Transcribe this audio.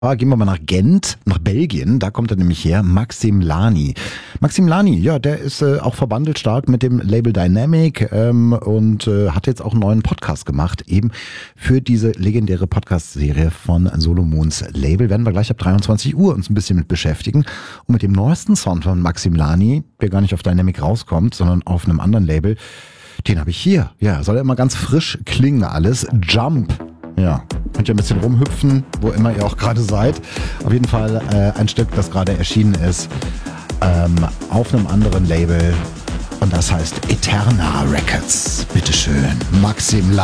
Gehen wir mal nach Gent, nach Belgien. Da kommt er nämlich her, Maxim Lani. Maxim Lani, ja, der ist auch verbandelt stark mit dem Label Dynamic und hat jetzt auch einen neuen Podcast gemacht, eben für diese legendäre Podcast-Serie von Solomons Label. Werden wir gleich ab 23 Uhr uns ein bisschen mit beschäftigen. Und mit dem neuesten Sound von Maxim Lani, der gar nicht auf Dynamic rauskommt, sondern auf einem anderen Label, den habe ich hier. Ja, soll ja immer ganz frisch klingen alles. Jump. Ja, könnt ihr ein bisschen rumhüpfen, wo immer ihr auch gerade seid. Auf jeden Fall ein Stück, das gerade erschienen ist, auf einem anderen Label. Und das heißt Eterna Records. Bitteschön, Maxim Lani.